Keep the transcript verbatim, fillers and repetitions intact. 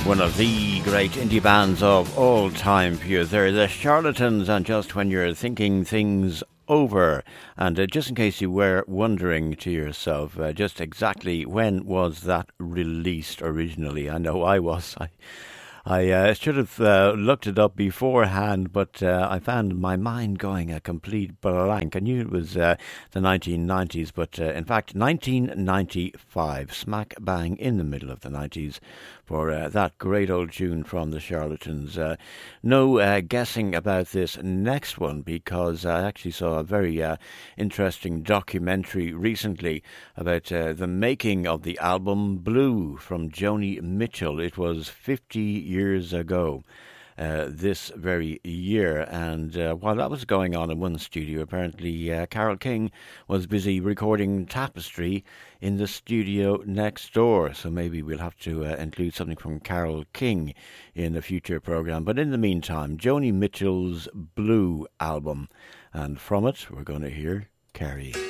One of the great indie bands of all time for you. They're the Charlatans, and just when you're thinking things over, and uh, just in case you were wondering to yourself, uh, just exactly when was that released originally? I know I was. I I uh, should have uh, looked it up beforehand, but uh, I found my mind going a complete blank. I knew it was uh, the nineteen nineties, but uh, in fact, nineteen ninety-five, smack bang in the middle of the nineties, for uh, that great old tune from the Charlatans. Uh, no uh, guessing about this next one, because I actually saw a very uh, interesting documentary recently about uh, the making of the album Blue from Joni Mitchell. It was fifty years ago. Uh, this very year, and uh, while that was going on in one studio, apparently uh, Carole King was busy recording Tapestry in the studio next door, so maybe we'll have to uh, include something from Carole King in a future programme. But in the meantime, Joni Mitchell's Blue album, and from it we're going to hear Carrie.